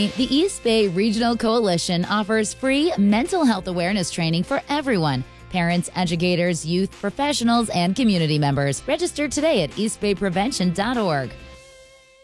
The East Bay Regional Coalition offers free mental health awareness training for everyone. Parents, educators, youth, professionals, and community members. Register today at eastbayprevention.org.